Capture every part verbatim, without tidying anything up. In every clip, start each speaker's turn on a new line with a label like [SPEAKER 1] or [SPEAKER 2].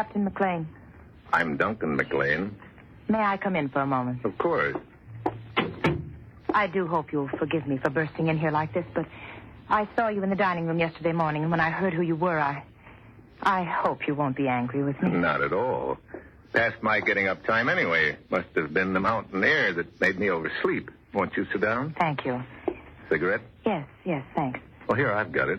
[SPEAKER 1] Captain McLean.
[SPEAKER 2] I'm Duncan McLean.
[SPEAKER 1] May I come in for a moment?
[SPEAKER 2] Of course.
[SPEAKER 1] I do hope you'll forgive me for bursting in here like this, but I saw you in the dining room yesterday morning, and when I heard who you were, I... I hope you won't be angry with me.
[SPEAKER 2] Not at all. Past my getting up time anyway. Must have been the mountain air that made me oversleep. Won't you sit down?
[SPEAKER 1] Thank you.
[SPEAKER 2] Cigarette?
[SPEAKER 1] Yes, yes, thanks.
[SPEAKER 2] Well, here, I've got it.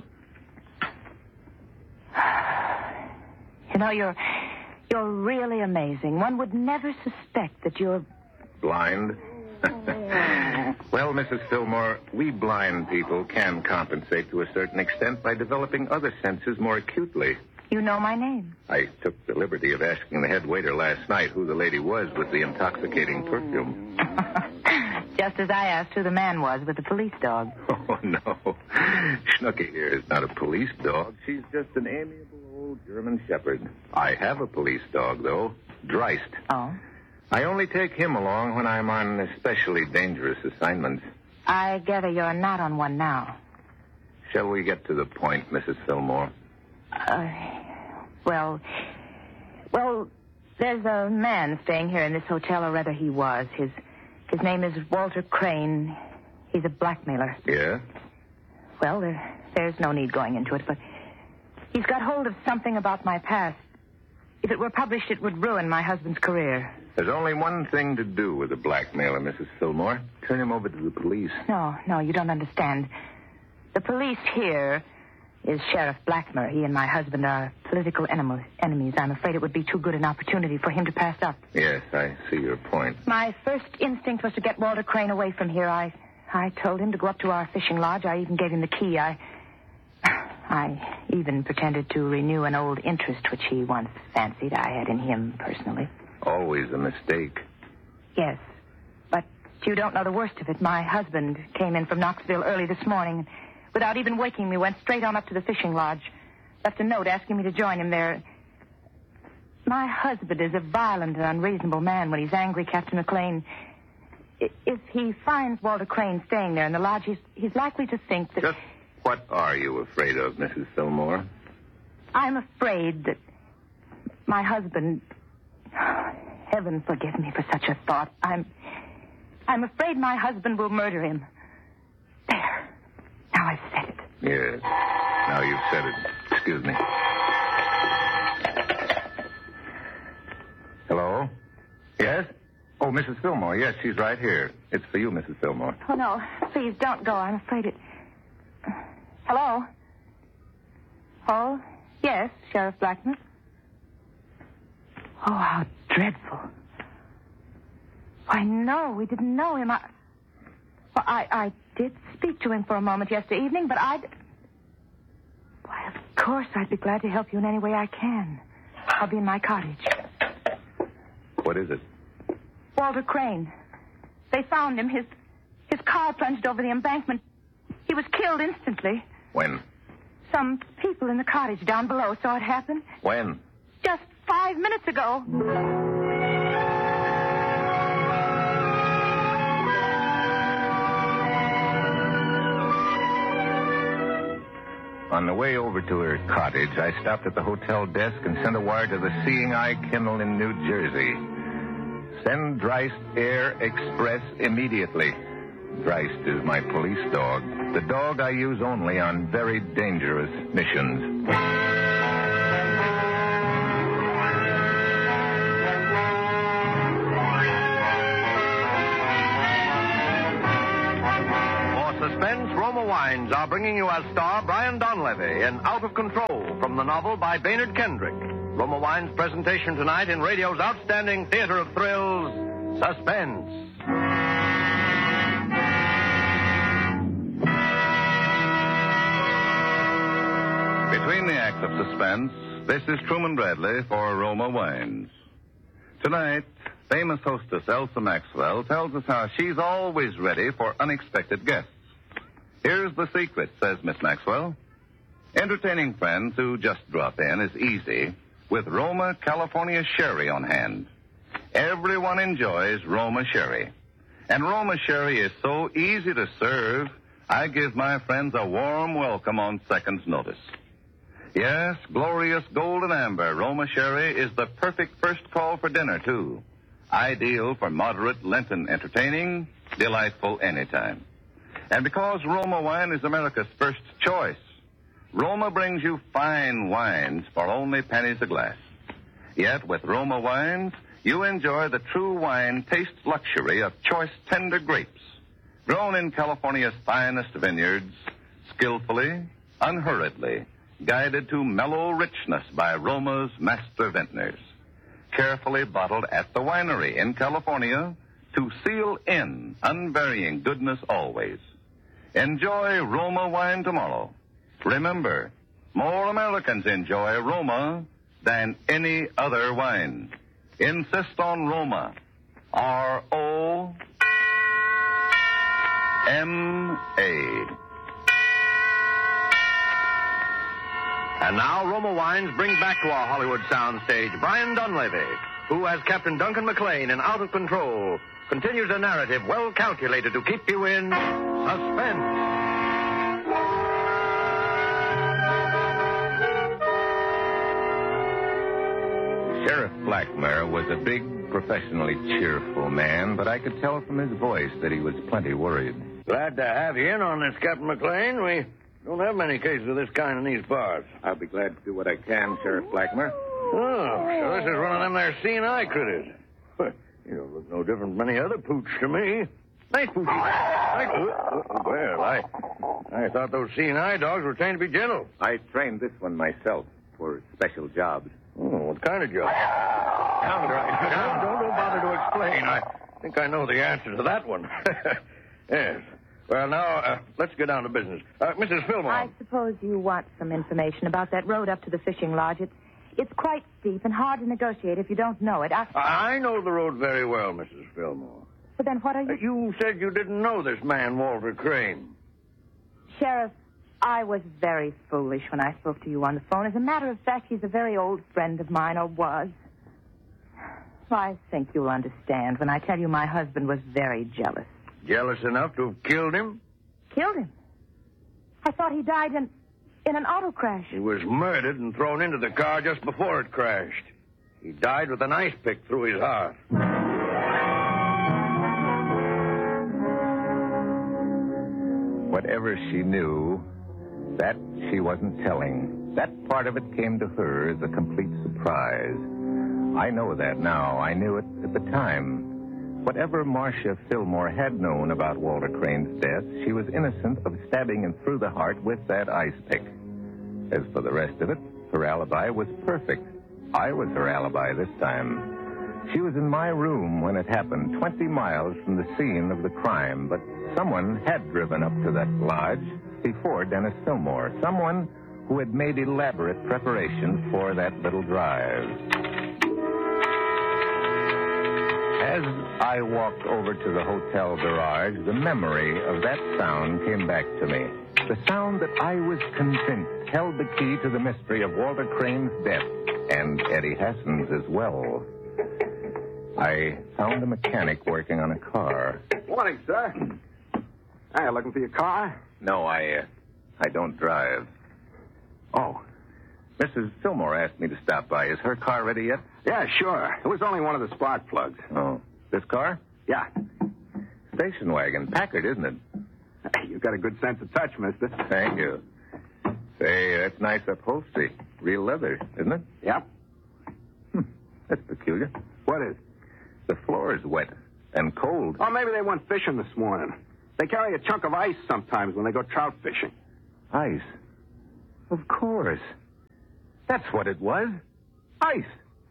[SPEAKER 1] You know, you're... You're really amazing. One would never suspect that you're...
[SPEAKER 2] Blind? Well, Missus Fillmore, we blind people can compensate to a certain extent by developing other senses more acutely.
[SPEAKER 1] You know my name.
[SPEAKER 2] I took the liberty of asking the head waiter last night who the lady was with the intoxicating perfume.
[SPEAKER 1] Just as I asked who the man was with the police dog.
[SPEAKER 2] Oh, no. Snooky here is not a police dog. She's just an amiable old German shepherd. I have a police dog, though. Dreist.
[SPEAKER 1] Oh?
[SPEAKER 2] I only take him along when I'm on especially dangerous assignments.
[SPEAKER 1] I gather you're not on one now.
[SPEAKER 2] Shall we get to the point, Missus Fillmore?
[SPEAKER 1] Uh, well, well, there's a man staying here in this hotel, or rather he was. His his name is Walter Crane. He's a blackmailer.
[SPEAKER 2] Yeah?
[SPEAKER 1] Well, there, there's no need going into it, but he's got hold of something about my past. If it were published, it would ruin my husband's career.
[SPEAKER 2] There's only one thing to do with a blackmailer, Missus Fillmore. Turn him over to the police.
[SPEAKER 1] No, no, you don't understand. The police here is Sheriff Blackmer. He and my husband are political enem- enemies. I'm afraid it would be too good an opportunity for him to pass up.
[SPEAKER 2] Yes, I see your point.
[SPEAKER 1] My first instinct was to get Walter Crane away from here. I, I told him to go up to our fishing lodge. I even gave him the key. I... I even pretended to renew an old interest which he once fancied I had in him personally.
[SPEAKER 2] Always a mistake.
[SPEAKER 1] Yes, but you don't know the worst of it. My husband came in from Knoxville early this morning. Without even waking me, went straight on up to the fishing lodge. Left a note asking me to join him there. My husband is a violent and unreasonable man when he's angry, Captain McLean. If he finds Walter Crane staying there in the lodge, he's, he's likely to think that...
[SPEAKER 2] Just what are you afraid of, Missus Fillmore?
[SPEAKER 1] I'm afraid that my husband... Heaven forgive me for such a thought. I'm... I'm afraid my husband will murder him. There. Now I've said it.
[SPEAKER 2] Yes. Now you've said it. Excuse me. Hello? Yes? Oh, Missus Fillmore. Yes, she's right here. It's for you, Missus Fillmore.
[SPEAKER 1] Oh, no. Please, don't go. I'm afraid it... Hello? Oh, yes, Sheriff Blackmer. Oh, how dreadful. Why, no, we didn't know him. I... Well, I, I did speak to him for a moment yesterday evening, but I'd... Why, of course, I'd be glad to help you in any way I can. I'll be in my cottage.
[SPEAKER 2] What is it?
[SPEAKER 1] Walter Crane. They found him. His, his car plunged over the embankment. He was killed instantly.
[SPEAKER 2] When?
[SPEAKER 1] Some people in the cottage down below saw it happen.
[SPEAKER 2] When?
[SPEAKER 1] Just five minutes ago.
[SPEAKER 2] On the way over to her cottage, I stopped at the hotel desk and sent a wire to the Seeing Eye Kennel in New Jersey. Send Dreist Air Express immediately. Dreist is my police dog. The dog I use only on very dangerous missions.
[SPEAKER 3] For suspense, Roma Wines are bringing you as star Brian Donlevy in Out of Control from the novel by Baynard Kendrick. Roma Wines' presentation tonight in radio's outstanding theater of thrills, Suspense.
[SPEAKER 4] Between the acts of suspense, this is Truman Bradley for Roma Wines. Tonight, famous hostess Elsa Maxwell tells us how she's always ready for unexpected guests. Here's the secret, says Miss Maxwell. Entertaining friends who just drop in is easy with Roma California Sherry on hand. Everyone enjoys Roma Sherry. And Roma Sherry is so easy to serve, I give my friends a warm welcome on second's notice. Yes, glorious golden amber Roma Sherry is the perfect first call for dinner, too. Ideal for moderate Lenten entertaining, delightful anytime. And because Roma wine is America's first choice, Roma brings you fine wines for only pennies a glass. Yet with Roma wines, you enjoy the true wine taste luxury of choice tender grapes, grown in California's finest vineyards, skillfully, unhurriedly, guided to mellow richness by Roma's master vintners, carefully bottled at the winery in California to seal in unvarying goodness always. Enjoy Roma wine tomorrow. Remember, more Americans enjoy Roma than any other wine. Insist on Roma. R O M A.
[SPEAKER 3] And now Roma Wines brings back to our Hollywood soundstage Brian Dunleavy, who, as Captain Duncan McLean in Out of Control, continues a narrative well calculated to keep you in suspense.
[SPEAKER 2] Sheriff Blackmer was a big, professionally cheerful man, but I could tell from his voice that he was plenty worried.
[SPEAKER 3] Glad to have you in on this, Captain McLean. We don't have many cases of this kind in these parts.
[SPEAKER 2] I'll be glad to do what I can, Sheriff Blackmer.
[SPEAKER 3] Oh, so this is one of them there seeing eye critters. You don't look no different from any other pooch to me. Nice pooch. Nice. Well, I, I thought those seeing eye dogs were trained to be gentle.
[SPEAKER 2] I trained this one myself for special jobs.
[SPEAKER 3] Oh, what kind of job? Down, right. Down, don't, don't bother to explain. I think I know the answer to that one. Yes. Well, now, uh, let's get down to business. Uh, Missus Fillmore.
[SPEAKER 1] I suppose you want some information about that road up to the fishing lodge. It's, it's quite steep and hard to negotiate if you don't know it. I...
[SPEAKER 3] I know the road very well, Missus Fillmore.
[SPEAKER 1] But then what are you...
[SPEAKER 3] Uh, you said you didn't know this man, Walter Crane.
[SPEAKER 1] Sheriff, I was very foolish when I spoke to you on the phone. As a matter of fact, he's a very old friend of mine, or was. I think you'll understand when I tell you my husband was very jealous.
[SPEAKER 3] Jealous enough to have killed him?
[SPEAKER 1] Killed him? I thought he died in, in an auto crash.
[SPEAKER 3] He was murdered and thrown into the car just before it crashed. He died with an ice pick through his heart.
[SPEAKER 2] Whatever she knew, that she wasn't telling. That part of it came to her as a complete surprise. I know that now. I knew it at the time. Whatever Marcia Fillmore had known about Walter Crane's death, she was innocent of stabbing him through the heart with that ice pick. As for the rest of it, her alibi was perfect. I was her alibi this time. She was in my room when it happened, twenty miles from the scene of the crime, but someone had driven up to that lodge before Dennis Fillmore. Someone who had made elaborate preparations for that little drive. As I walked over to the hotel garage, the memory of that sound came back to me. The sound that I was convinced held the key to the mystery of Walter Crane's death, and Eddie Hassan's as well. I found a mechanic working on a car.
[SPEAKER 5] Morning, sir. Hey, looking for your car?
[SPEAKER 2] No, I, uh, I don't drive. Oh, Missus Fillmore asked me to stop by. Is her car ready yet?
[SPEAKER 5] Yeah, sure. It was only one of the spark plugs.
[SPEAKER 2] Oh, this car?
[SPEAKER 5] Yeah.
[SPEAKER 2] Station wagon. Packard, isn't it?
[SPEAKER 5] Hey, you've got a good sense of touch, mister.
[SPEAKER 2] Thank you. Say, that's nice upholstery. Real leather, isn't it?
[SPEAKER 5] Yep.
[SPEAKER 2] Hmm, that's peculiar.
[SPEAKER 5] What is?
[SPEAKER 2] The floor is wet and cold.
[SPEAKER 5] Oh, maybe they went fishing this morning. They carry a chunk of ice sometimes when they go trout fishing.
[SPEAKER 2] Ice? Of course. That's what it was. Ice.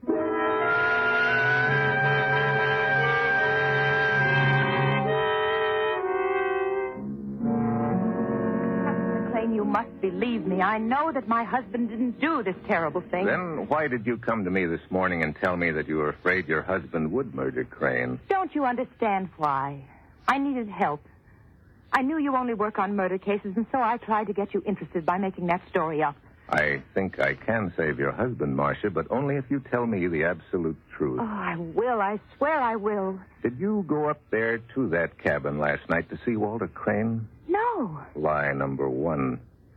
[SPEAKER 1] You must believe me. I know that my husband didn't do this terrible thing.
[SPEAKER 2] Then why did you come to me this morning and tell me that you were afraid your husband would murder Crane?
[SPEAKER 1] Don't you understand why? I needed help. I knew you only work on murder cases, and so I tried to get you interested by making that story up.
[SPEAKER 2] I think I can save your husband, Marcia, but only if you tell me the absolute truth.
[SPEAKER 1] Oh, I will. I swear I will.
[SPEAKER 2] Did you go up there to that cabin last night to see Walter Crane?
[SPEAKER 1] No.
[SPEAKER 2] Lie number one.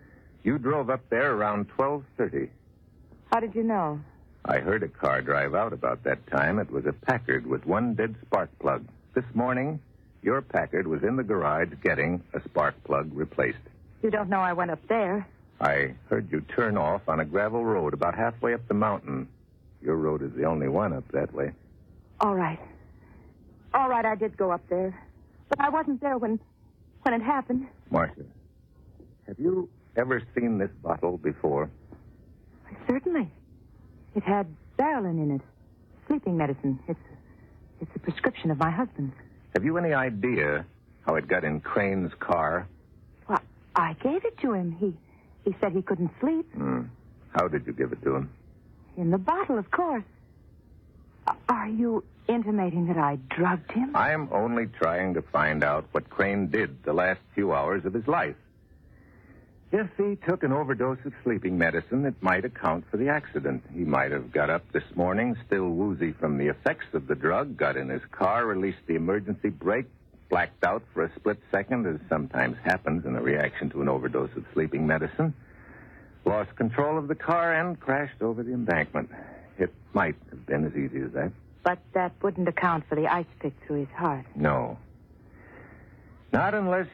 [SPEAKER 2] You drove up there around twelve thirty.
[SPEAKER 1] How did you know?
[SPEAKER 2] I heard a car drive out about that time. It was a Packard with one dead spark plug. This morning, your Packard was in the garage getting a spark plug replaced.
[SPEAKER 1] You don't know I went up there.
[SPEAKER 2] I heard you turn off on a gravel road about halfway up the mountain. Your road is the only one up that way.
[SPEAKER 1] All right. All right, I did go up there. But I wasn't there when when it happened.
[SPEAKER 2] Marcia, have you ever seen this bottle before?
[SPEAKER 1] Certainly. It had Barolin in it. Sleeping medicine. It's it's a prescription of my husband's.
[SPEAKER 2] Have you any idea how it got in Crane's car?
[SPEAKER 1] Well, I gave it to him. He he said he couldn't sleep.
[SPEAKER 2] Hmm. How did you give it to him?
[SPEAKER 1] In the bottle, of course. Are you intimating that I drugged him?
[SPEAKER 2] I'm only trying to find out what Crane did the last few hours of his life. If he took an overdose of sleeping medicine, it might account for the accident. He might have got up this morning, still woozy from the effects of the drug, got in his car, released the emergency brake, blacked out for a split second, as sometimes happens in a reaction to an overdose of sleeping medicine, lost control of the car, and crashed over the embankment. It might have been as easy as that.
[SPEAKER 1] But that wouldn't account for the ice pick through his heart.
[SPEAKER 2] No. Not unless...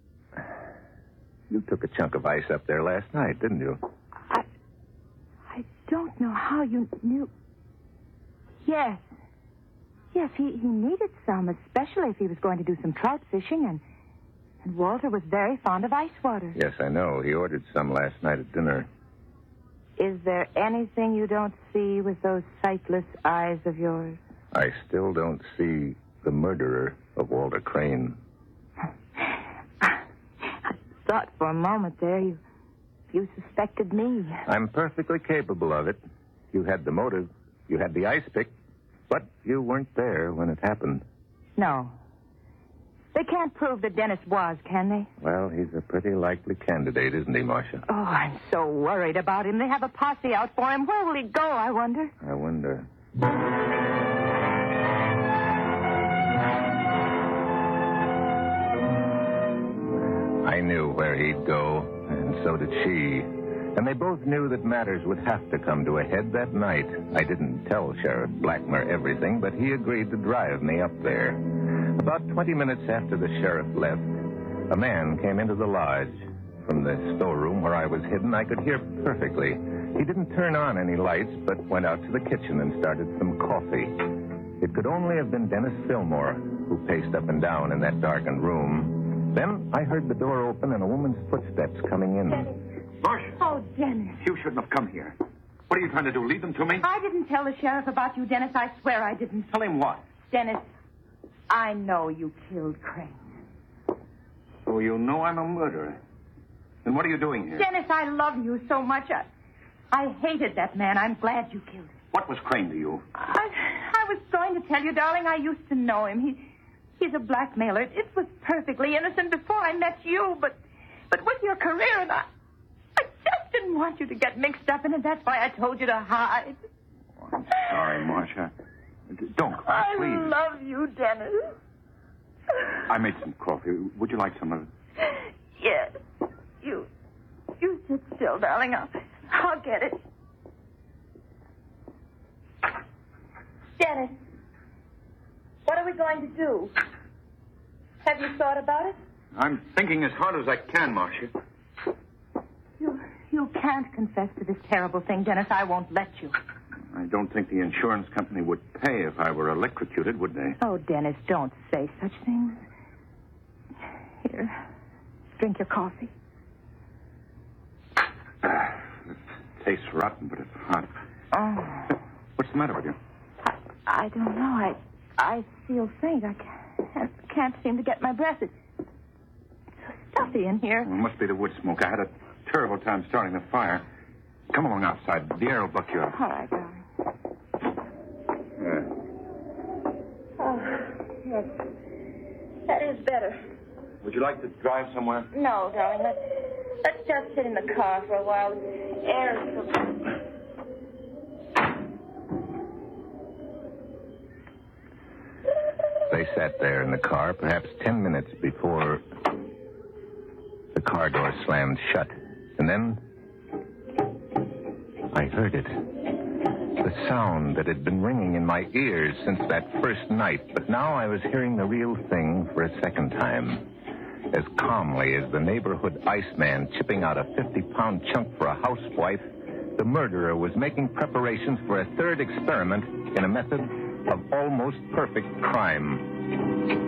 [SPEAKER 2] You took a chunk of ice up there last night, didn't you?
[SPEAKER 1] I... I don't know how you knew... Yes. Yes, he, he needed some, especially if he was going to do some trout fishing, and... And Walter was very fond of ice water.
[SPEAKER 2] Yes, I know. He ordered some last night at dinner.
[SPEAKER 1] Is there anything you don't see with those sightless eyes of yours?
[SPEAKER 2] I still don't see the murderer of Walter Crane.
[SPEAKER 1] I thought for a moment there you, you suspected me.
[SPEAKER 2] I'm perfectly capable of it. You had the motive. You had the ice pick. But you weren't there when it happened.
[SPEAKER 1] No. They can't prove that Dennis was, can they?
[SPEAKER 2] Well, he's a pretty likely candidate, isn't he, Marcia?
[SPEAKER 1] Oh, I'm so worried about him. They have a posse out for him. Where will he go, I wonder?
[SPEAKER 2] I wonder. I knew where he'd go, and so did she. And they both knew that matters would have to come to a head that night. I didn't tell Sheriff Blackmer everything, but he agreed to drive me up there. About twenty minutes after the sheriff left, a man came into the lodge. From the storeroom where I was hidden, I could hear perfectly. He didn't turn on any lights, but went out to the kitchen and started some coffee. It could only have been Dennis Fillmore, who paced up and down in that darkened room. Then I heard the door open and a woman's footsteps coming in.
[SPEAKER 1] Dennis.
[SPEAKER 5] Marcia.
[SPEAKER 1] Oh, Dennis.
[SPEAKER 5] You shouldn't have come here. What are you trying to do, leave them to me?
[SPEAKER 1] I didn't tell the sheriff about you, Dennis. I swear I didn't.
[SPEAKER 5] Tell him what?
[SPEAKER 1] Dennis, I know you killed Crane.
[SPEAKER 5] So you know I'm a murderer. Then what are you doing here?
[SPEAKER 1] Dennis, I love you so much. I, I hated that man. I'm glad you killed him.
[SPEAKER 5] What was Crane to you?
[SPEAKER 1] I, I was going to tell you, darling, I used to know him. He, he's a blackmailer. It, it was perfectly innocent before I met you, but, but with your career, and I, I just didn't want you to get mixed up in it. That's why I told you to hide.
[SPEAKER 5] Oh, I'm sorry, Marcia. Don't cry,
[SPEAKER 1] I
[SPEAKER 5] please.
[SPEAKER 1] love you, Dennis.
[SPEAKER 5] I made some coffee. Would you like some of it?
[SPEAKER 1] Yes. You, you sit still, darling. I'll, I'll get it. Dennis, what are we going to do? Have you thought about it?
[SPEAKER 5] I'm thinking as hard as I can, Marcia.
[SPEAKER 1] You, you can't confess to this terrible thing, Dennis. I won't let you.
[SPEAKER 5] I don't think the insurance company would pay if I were electrocuted, would they?
[SPEAKER 1] Oh, Dennis, don't say such things. Here, drink your coffee.
[SPEAKER 5] Uh, it tastes rotten, but it's hot.
[SPEAKER 1] Oh.
[SPEAKER 5] What's the matter with you?
[SPEAKER 1] I, I don't know. I I feel faint. I can't, can't seem to get my breath. It's so stuffy in here.
[SPEAKER 5] Well, it must be the wood smoke. I had a terrible time starting the fire. Come along outside. The air will buck you up.
[SPEAKER 1] All right, darling.
[SPEAKER 5] Uh,
[SPEAKER 1] Oh, yes. That is better.
[SPEAKER 5] would you like to drive somewhere?
[SPEAKER 1] No, darling. Let's, let's just sit in the car for a while. The air is so...
[SPEAKER 2] They sat there in the car perhaps ten minutes before the car door slammed shut And then I heard it. The sound that had been ringing in my ears since that first night. But now I was hearing the real thing for a second time. As calmly as the neighborhood iceman chipping out a fifty-pound chunk for a housewife, the murderer was making preparations for a third experiment in a method of almost perfect crime.